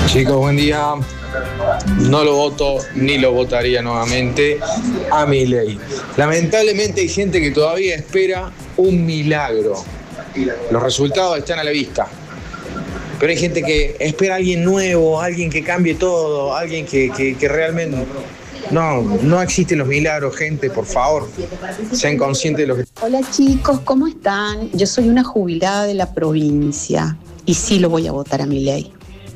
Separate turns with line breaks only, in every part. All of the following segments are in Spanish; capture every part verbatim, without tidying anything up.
Chicos, buen día. No lo voto ni lo votaría nuevamente a Milei. Lamentablemente hay gente que todavía espera un milagro. Los resultados están a la vista. Pero hay gente que espera a alguien nuevo, alguien que cambie todo, alguien que, que, que realmente... No, no existen los milagros, gente, por favor. Sean conscientes de lo que...
Hola chicos, ¿cómo están? Yo soy una jubilada de la provincia y sí lo voy a votar a Milei.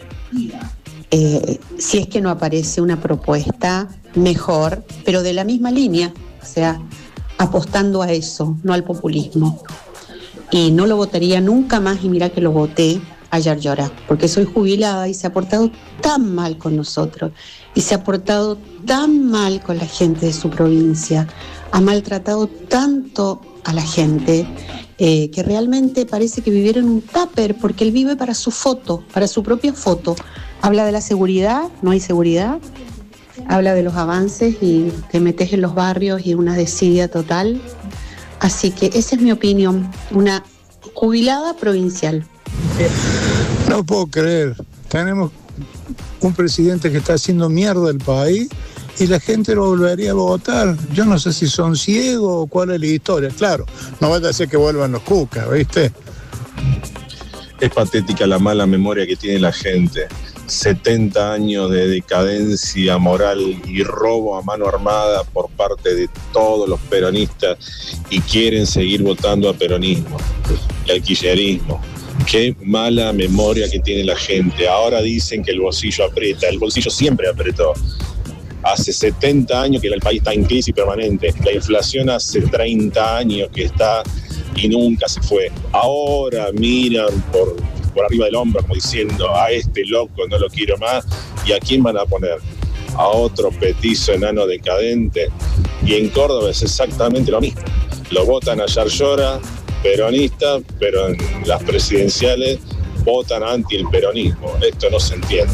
Eh, si es que no aparece una propuesta mejor, pero de la misma línea, o sea, apostando a eso, no al populismo. Y no lo votaría nunca más, y mira que lo voté ayer llorar, porque soy jubilada y se ha portado tan mal con nosotros, y se ha portado tan mal con la gente de su provincia, ha maltratado tanto a la gente, eh, que realmente parece que viviera en un tupper, porque él vive para su foto, para su propia foto. Habla de la seguridad, no hay seguridad, habla de los avances y te metes en los barrios y una desidia total. Así que esa es mi opinión, una jubilada provincial.
No puedo creer, tenemos un presidente que está haciendo mierda el país y la gente lo volvería a votar. Yo no sé si son ciegos o cuál es la historia. Claro, no vaya a ser que vuelvan los cucas, ¿viste?
Es patética la mala memoria que tiene la gente. setenta años de decadencia moral y robo a mano armada por parte de todos los peronistas y quieren seguir votando a peronismo y al kirchnerismo. Qué mala memoria que tiene la gente. Ahora dicen que el bolsillo aprieta. El bolsillo siempre apretó. Hace setenta años que el país está en crisis permanente. La inflación hace treinta años que está y nunca se fue. Ahora miran por, por arriba del hombro como diciendo a este loco no lo quiero más. ¿Y a quién van a poner? A otro petizo enano decadente. Y en Córdoba es exactamente lo mismo. Lo votan a Yarlora, peronista, pero en las presidenciales votan anti el peronismo. Esto no se entiende.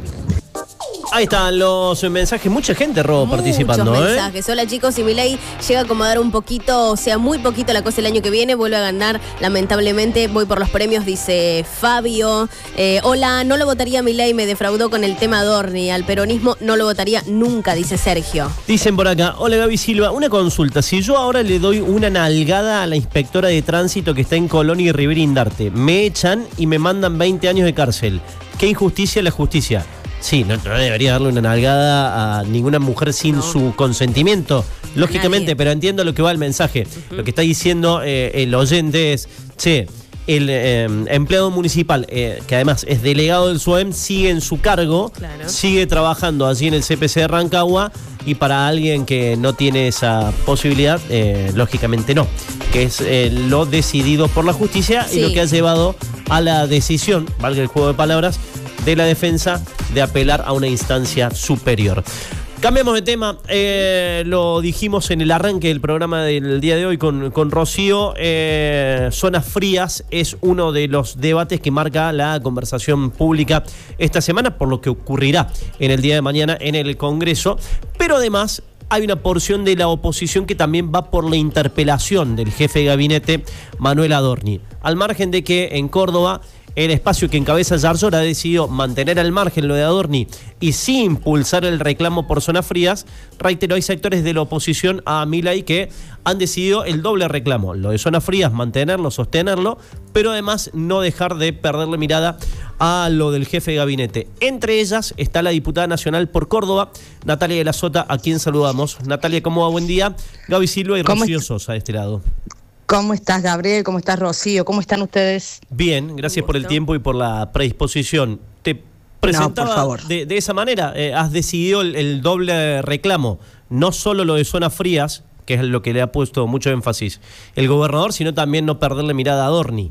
Ahí están los mensajes, mucha gente, Ro, participando.
Muchos
¿eh?
mensajes. Hola chicos, y Milei llega a acomodar un poquito, o sea, muy poquito la cosa el año que viene, vuelve a ganar, lamentablemente, voy por los premios, dice Fabio. Eh, hola, no lo votaría a Milei, me defraudó con el tema Adorni, al peronismo no lo votaría nunca, dice Sergio.
Dicen por acá, hola Gaby Silva, una consulta, si yo ahora le doy una nalgada a la inspectora de tránsito que está en Colón y Rivera Indarte, me echan y me mandan veinte años de cárcel. ¿Qué injusticia la justicia? Sí, no, no debería darle una nalgada a ninguna mujer sin no. su consentimiento, lógicamente, Nadie. Pero entiendo lo que va el mensaje. Uh-huh. Lo que está diciendo eh, el oyente es, che, el eh, empleado municipal, eh, que además es delegado del SUEM, sigue en su cargo, claro. sigue trabajando allí en el C P C de Rancagua, y para alguien que no tiene esa posibilidad, eh, lógicamente no, que es eh, lo decidido por la justicia sí. y lo que ha llevado a la decisión, valga el juego de palabras, de la defensa de apelar a una instancia superior. Cambiamos de tema, eh, lo dijimos en el arranque del programa del día de hoy con, con Rocío, eh, zonas frías es uno de los debates que marca la conversación pública esta semana, por lo que ocurrirá en el día de mañana en el Congreso, pero además hay una porción de la oposición que también va por la interpelación del jefe de gabinete, Manuel Adorni, al margen de que en Córdoba el espacio que encabeza Yarlora ha decidido mantener al margen lo de Adorni y sí impulsar el reclamo por zonas frías. Reitero, hay sectores de la oposición a Milei que han decidido el doble reclamo, lo de zonas frías, mantenerlo, sostenerlo, pero además no dejar de perderle mirada a lo del jefe de gabinete. Entre ellas está la diputada nacional por Córdoba, Natalia de la Sota, a quien saludamos. Natalia, ¿cómo va? Buen día. Gaby Silva y Rocío Sosa de este lado.
¿Cómo estás, Gabriel? ¿Cómo estás, Rocío? ¿Cómo están ustedes?
Bien, gracias por el tiempo y por la predisposición. Te presentaba no, por favor. De, de esa manera, eh, has decidido el, el doble reclamo, no solo lo de zonas frías, que es lo que le ha puesto mucho énfasis el gobernador, sino también no perderle mirada a Adorni.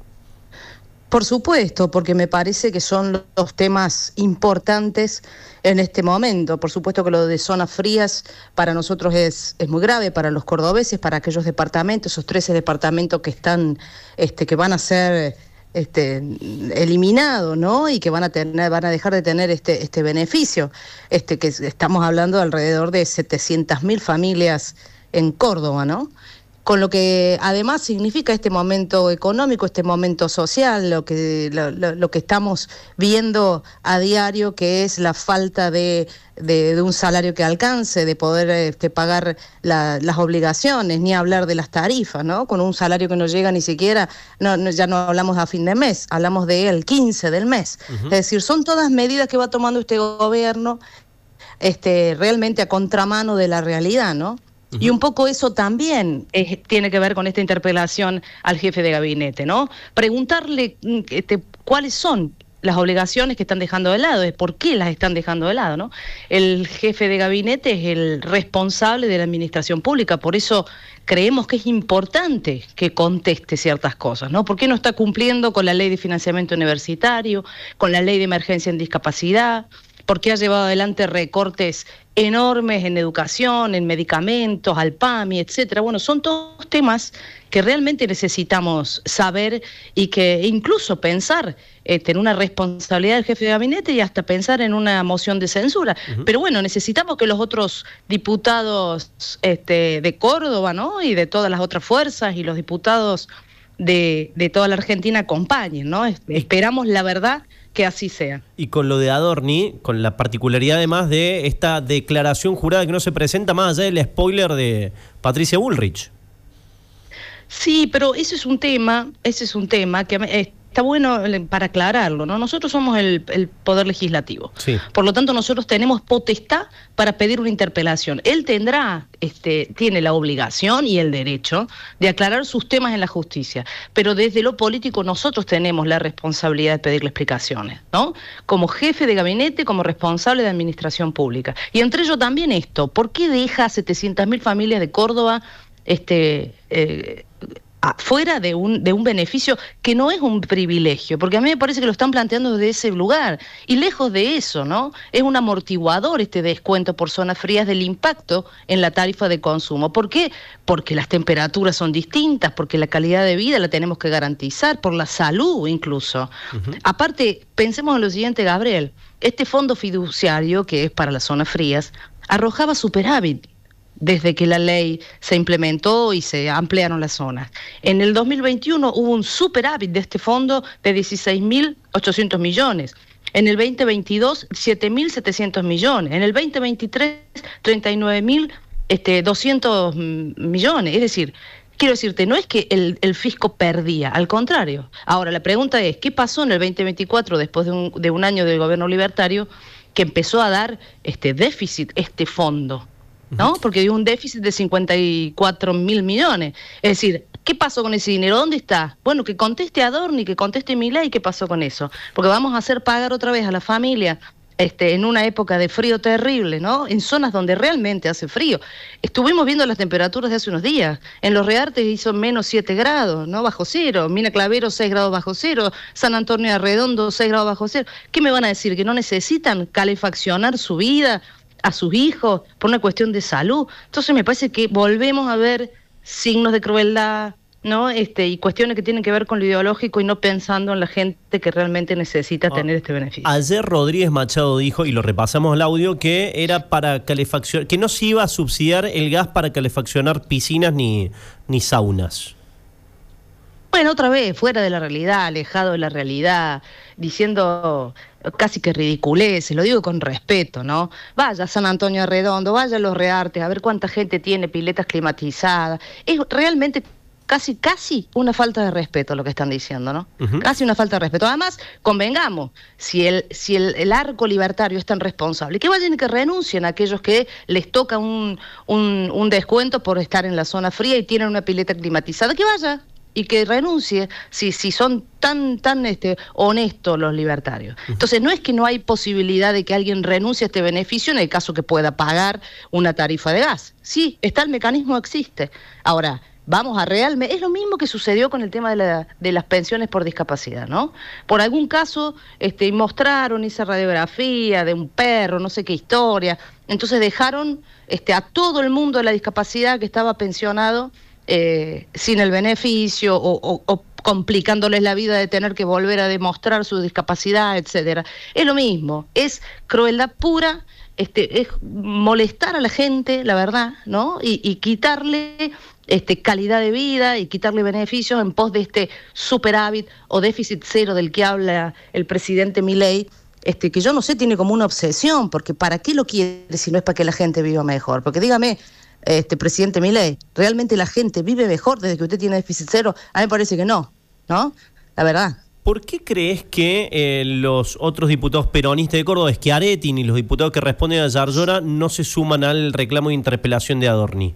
Por supuesto, porque me parece que son los temas importantes en este momento. Por supuesto que lo de zonas frías para nosotros es, es muy grave, para los cordobeses, para aquellos departamentos, esos trece departamentos que están, este, que van a ser este, eliminados, ¿no? Y que van a tener, van a dejar de tener este, este beneficio. Este, que estamos hablando de alrededor de setecientas mil familias en Córdoba, ¿no? con lo que además significa este momento económico, este momento social, lo que, lo, lo, lo que estamos viendo a diario, que es la falta de, de, de un salario que alcance, de poder este, pagar la, las obligaciones, ni hablar de las tarifas, ¿no? Con un salario que no llega ni siquiera, no, no, ya no hablamos a fin de mes, hablamos del quince del mes. Uh-huh. Es decir, son todas medidas que va tomando este gobierno este, realmente a contramano de la realidad, ¿no? Uh-huh. Y un poco eso también es, tiene que ver con esta interpelación al jefe de gabinete, ¿no? Preguntarle este, cuáles son las obligaciones que están dejando de lado, es por qué las están dejando de lado, ¿no? El jefe de gabinete es el responsable de la administración pública, por eso creemos que es importante que conteste ciertas cosas, ¿no? ¿Por qué no está cumpliendo con la ley de financiamiento universitario, con la ley de emergencia en discapacidad? ¿Por qué ha llevado adelante recortes enormes en educación, en medicamentos, al P A M I, etcétera? Bueno, son todos temas que realmente necesitamos saber y que incluso pensar este, en una responsabilidad del jefe de gabinete y hasta pensar en una moción de censura. Uh-huh. Pero bueno, necesitamos que los otros diputados este, de Córdoba, ¿no? Y de todas las otras fuerzas y los diputados de, de toda la Argentina acompañen, ¿no? Esperamos la verdad que así sea.
Y con lo de Adorni, con la particularidad además de esta declaración jurada que no se presenta más allá del spoiler de Patricia Bullrich.
Sí, pero ese es un tema, ese es un tema que está bueno para aclararlo, ¿no? Nosotros somos el, el Poder Legislativo. Sí. Por lo tanto, nosotros tenemos potestad para pedir una interpelación. Él tendrá, este, tiene la obligación y el derecho de aclarar sus temas en la justicia, pero desde lo político nosotros tenemos la responsabilidad de pedirle explicaciones, ¿no? Como jefe de gabinete, como responsable de administración pública. Y entre ellos también esto, ¿por qué deja a setecientas mil familias de Córdoba este, eh, fuera de un, de un beneficio que no es un privilegio? Porque a mí me parece que lo están planteando desde ese lugar. Y lejos de eso, ¿no? Es un amortiguador este descuento por zonas frías del impacto en la tarifa de consumo. ¿Por qué? Porque las temperaturas son distintas, porque la calidad de vida la tenemos que garantizar, por la salud incluso. Uh-huh. Aparte, pensemos en lo siguiente, Gabriel. Este fondo fiduciario, que es para las zonas frías, arrojaba superávit desde que la ley se implementó y se ampliaron las zonas. En el dos mil veintiuno hubo un superávit de este fondo de dieciséis mil ochocientos millones. En el veinte veintidós, siete mil setecientos millones. En el veinte veintitrés, treinta y nueve mil doscientos millones. Es decir, quiero decirte, no es que el, el fisco perdía, al contrario. Ahora, la pregunta es, ¿qué pasó en el veinte veinticuatro, después de un, de un año del gobierno libertario, que empezó a dar este déficit, este fondo? ¿No? Porque hay un déficit de cincuenta y cuatro mil millones. Es decir, ¿qué pasó con ese dinero? ¿Dónde está? Bueno, que conteste Adorni, que conteste Milei, ¿qué pasó con eso? Porque vamos a hacer pagar otra vez a la familia este, en una época de frío terrible, ¿no? En zonas donde realmente hace frío. Estuvimos viendo las temperaturas de hace unos días. En Los Reartes hizo menos siete grados, ¿no? Bajo cero. Mina Clavero, seis grados bajo cero. San Antonio de Arredondo, seis grados bajo cero. ¿Qué me van a decir? ¿Que no necesitan calefaccionar su vida a sus hijos por una cuestión de salud? Entonces me parece que volvemos a ver signos de crueldad, ¿no? Este, y cuestiones que tienen que ver con lo ideológico y no pensando en la gente que realmente necesita ah, tener este beneficio.
Ayer Rodríguez Machado dijo, y lo repasamos el audio, que era para calefaccionar, que no se iba a subsidiar el gas para calefaccionar piscinas ni, ni saunas.
Bueno, otra vez, fuera de la realidad, alejado de la realidad, diciendo casi que ridiculeces, lo digo con respeto, ¿no? Vaya a San Antonio de Redondo, vaya a Los Reartes, a ver cuánta gente tiene piletas climatizadas. Es realmente casi, casi una falta de respeto lo que están diciendo, ¿no? Uh-huh. Casi una falta de respeto. Además, convengamos, si el, si el, el arco libertario es tan responsable, que vayan y que renuncien a aquellos que les toca un, un, un descuento por estar en la zona fría y tienen una pileta climatizada, que vaya y que renuncie si, si son tan, tan este, honestos los libertarios. Entonces, no es que no hay posibilidad de que alguien renuncie a este beneficio en el caso que pueda pagar una tarifa de gas. Sí, está el mecanismo, existe. Ahora, vamos a realmente... Es lo mismo que sucedió con el tema de, la, de las pensiones por discapacidad, ¿no? Por algún caso este, mostraron esa radiografía de un perro, no sé qué historia. Entonces dejaron este, a todo el mundo de la discapacidad que estaba pensionado Eh, sin el beneficio o, o, o complicándoles la vida de tener que volver a demostrar su discapacidad, etcétera. Es lo mismo, es crueldad pura, este, es molestar a la gente, la verdad, ¿no? Y, y quitarle este, calidad de vida y quitarle beneficios en pos de este superávit o déficit cero del que habla el presidente Milei, este, que yo no sé, tiene como una obsesión, porque ¿para qué lo quiere si no es para que la gente viva mejor? Porque dígame, este presidente Milei, ¿realmente la gente vive mejor desde que usted tiene déficit cero? A mí me parece que no, ¿no? La verdad.
¿Por qué crees que eh, los otros diputados peronistas de Córdoba, Schiaretti, y los diputados que responden a Yarlora no se suman al reclamo de interpelación de Adorni?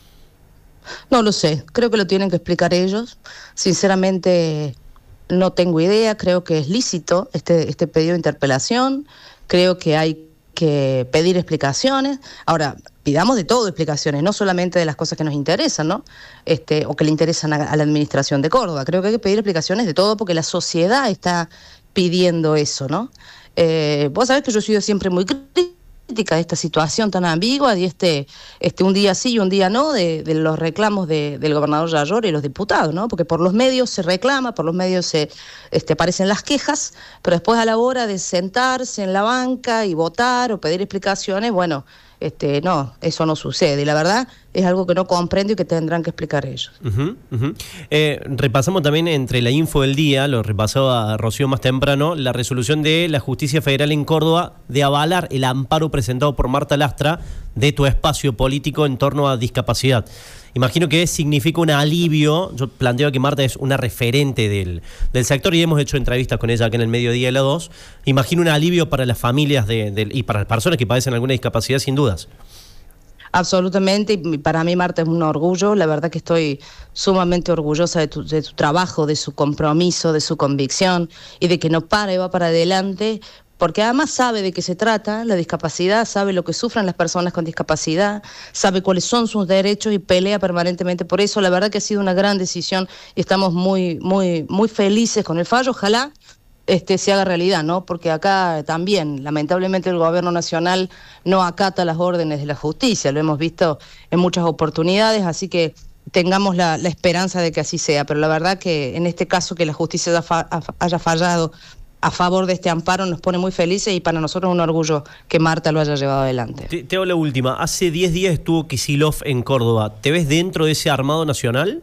No lo sé, creo que lo tienen que explicar ellos. Sinceramente no tengo idea, creo que es lícito este, este pedido de interpelación, creo que hay que pedir explicaciones. Ahora, pidamos de todo explicaciones, no solamente de las cosas que nos interesan, ¿no? Este, o que le interesan a, a la administración de Córdoba. Creo que hay que pedir explicaciones de todo porque la sociedad está pidiendo eso, ¿no? Eh, vos sabés que yo he sido siempre muy crítica de esta situación tan ambigua, de este, este un día sí y un día no, de, de los reclamos de, del gobernador Yarlora y los diputados, ¿no? Porque por los medios se reclama, por los medios se este, aparecen las quejas, pero después a la hora de sentarse en la banca y votar o pedir explicaciones, bueno, este, no, eso no sucede. Y la verdad es algo que no comprendo y que tendrán que explicar ellos.
Uh-huh, uh-huh. Eh, repasamos también entre la info del día, lo repasaba Rocío más temprano, la resolución de la Justicia Federal en Córdoba de avalar el amparo presentado por Marta Lastra de Tu Espacio Político en torno a discapacidad. Imagino que significa un alivio. Yo planteo que Marta es una referente del, del sector y hemos hecho entrevistas con ella acá en el mediodía de la dos. Imagino un alivio para las familias de, de, y para las personas que padecen alguna discapacidad, sin dudas.
Absolutamente, y para mí Marta es un orgullo, la verdad que estoy sumamente orgullosa de tu, de tu trabajo, de su compromiso, de su convicción y de que no para y va para adelante, porque además sabe de qué se trata la discapacidad, sabe lo que sufren las personas con discapacidad, sabe cuáles son sus derechos y pelea permanentemente por eso. La verdad que ha sido una gran decisión y estamos muy, muy, muy felices con el fallo. Ojalá este, se haga realidad, ¿no? Porque acá también, lamentablemente, el gobierno nacional no acata las órdenes de la justicia, lo hemos visto en muchas oportunidades, así que tengamos la, la esperanza de que así sea, pero la verdad que en este caso que la justicia haya, fa haya fallado a favor de este amparo nos pone muy felices y para nosotros es un orgullo que Marta lo haya llevado adelante.
Te, te hago la última. Hace diez días estuvo Kicillof en Córdoba. ¿Te ves dentro de ese armado nacional?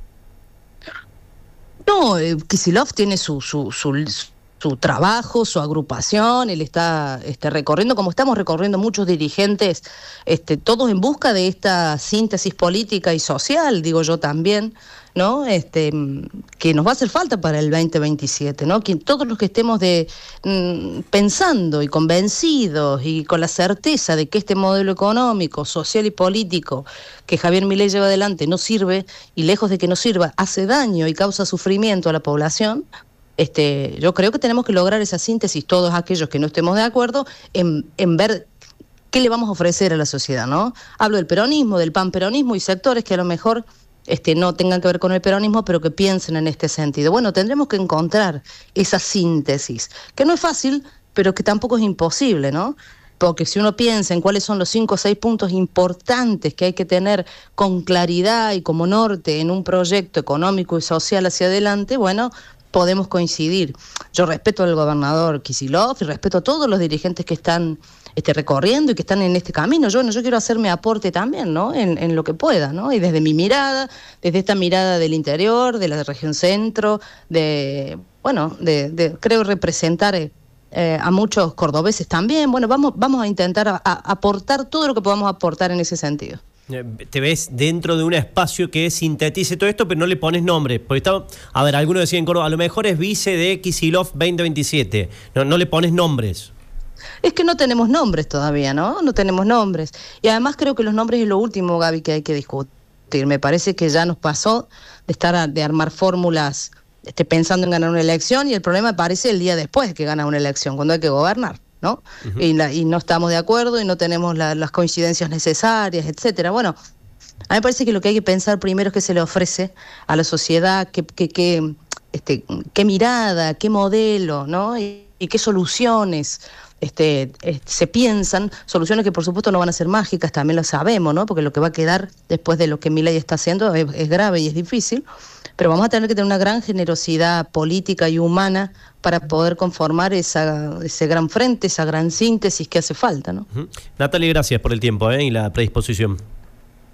No, eh, Kicillof tiene su, su, su, su trabajo, su agrupación, él está este, recorriendo, como estamos recorriendo muchos dirigentes, este, todos en busca de esta síntesis política y social, digo yo también, ¿no? Este, que nos va a hacer falta para el veinte veintisiete, ¿no? Que todos los que estemos de, mm, pensando y convencidos y con la certeza de que este modelo económico, social y político que Javier Milei lleva adelante no sirve, y lejos de que no sirva, hace daño y causa sufrimiento a la población, este, yo creo que tenemos que lograr esa síntesis, todos aquellos que no estemos de acuerdo, en, en ver qué le vamos a ofrecer a la sociedad, ¿no? Hablo del peronismo, del panperonismo y sectores que a lo mejor Este, no tengan que ver con el peronismo, pero que piensen en este sentido. Bueno, tendremos que encontrar esa síntesis, que no es fácil, pero que tampoco es imposible, ¿no? Porque si uno piensa en cuáles son los cinco o seis puntos importantes que hay que tener con claridad y como norte en un proyecto económico y social hacia adelante, bueno, podemos coincidir. Yo respeto al gobernador Kicillof y respeto a todos los dirigentes que están este, recorriendo y que están en este camino. Yo, yo quiero hacer mi aporte también, ¿no? En, en lo que pueda, ¿no? Y desde mi mirada, desde esta mirada del interior, de la región centro, de, bueno, de, de creo representar eh, a muchos cordobeses también. Bueno, vamos, vamos a intentar a, a aportar todo lo que podamos aportar en ese sentido.
Te ves dentro de un espacio que sintetice todo esto, pero no le pones nombre. Porque está, a ver, algunos decían en Córdoba, a lo mejor es vice de Kicillof veinte veintisiete. No, no le pones nombres.
Es que no tenemos nombres todavía, ¿no? No tenemos nombres. Y además creo que los nombres es lo último, Gaby, que hay que discutir. Me parece que ya nos pasó de estar a, de armar fórmulas este, pensando en ganar una elección, y el problema aparece el día después que ganas una elección, cuando hay que gobernar, ¿no? Uh-huh. y, la, y no estamos de acuerdo y no tenemos la, las coincidencias necesarias, etcétera. Bueno, a mí me parece que lo que hay que pensar primero es qué se le ofrece a la sociedad, qué, qué, qué, este, qué mirada, qué modelo, ¿no? Y, y qué soluciones este, este, se piensan, soluciones que por supuesto no van a ser mágicas, también lo sabemos, ¿no? Porque lo que va a quedar después de lo que Milei está haciendo es, es grave y es difícil, pero vamos a tener que tener una gran generosidad política y humana para poder conformar esa, ese gran frente, esa gran síntesis que hace falta, ¿no?
Uh-huh. Natalie, gracias por el tiempo ¿eh? y la predisposición.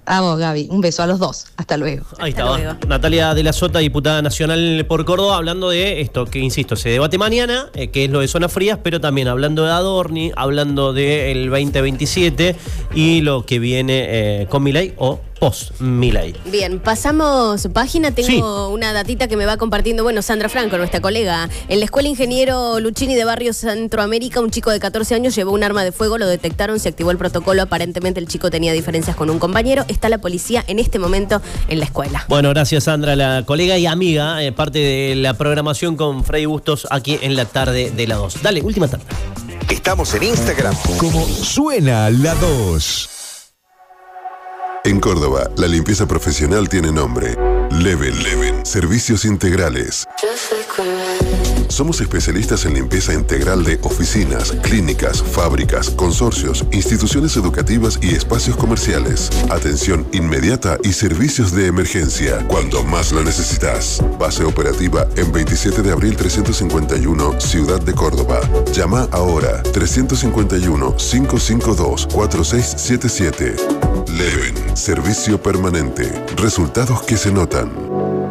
Vamos, Gaby, un beso a los dos. Hasta luego.
Ahí estaba. Natalia de la Sota, diputada nacional por Córdoba, hablando de esto, que insisto, se debate mañana, eh, que es lo de zonas frías, pero también hablando de Adorni, hablando del veinte veintisiete y lo que viene eh, con Milei o post-Milei.
Bien, pasamos página. Tengo sí. una datita que me va compartiendo, bueno, Sandra Franco, nuestra colega. En la Escuela Ingeniero Luchini de Barrio Centroamérica, un chico de catorce años llevó un arma de fuego, lo detectaron, se activó el protocolo. Aparentemente el chico tenía diferencias con un compañero. Está la policía en este momento en la escuela.
Bueno, gracias Sandra, la colega y amiga, eh, parte de la programación con Freddy Bustos aquí en la tarde de la dos. Dale, última tarde.
Estamos en Instagram como Suena la dos.
En Córdoba, la limpieza profesional tiene nombre. Leven. Leven. Servicios integrales. Somos especialistas en limpieza integral de oficinas, clínicas, fábricas, consorcios, instituciones educativas y espacios comerciales. Atención inmediata y servicios de emergencia cuando más lo necesitas. Base operativa en veintisiete de abril trescientos cincuenta y uno, Ciudad de Córdoba. Llama ahora trescientos cincuenta y uno, quinientos cincuenta y dos, cuarenta y seis setenta y siete. Leven. Servicio permanente. Resultados que se notan.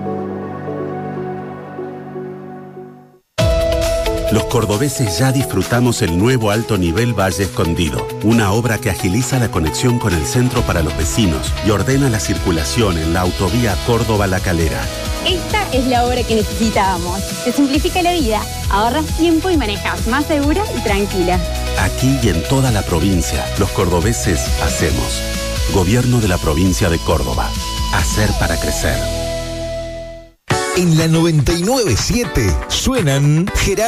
Los cordobeses ya disfrutamos el nuevo Alto Nivel Valle Escondido, una obra que agiliza la conexión con el centro para los vecinos y ordena la circulación en la autovía Córdoba-La Calera.
Esta es la obra que necesitábamos. Te simplifica la vida, ahorras tiempo y manejas más segura y tranquila.
Aquí y en toda la provincia, los cordobeses hacemos. Gobierno de la provincia de Córdoba. Hacer para crecer.
En la noventa y nueve punto siete suenan Gerardo.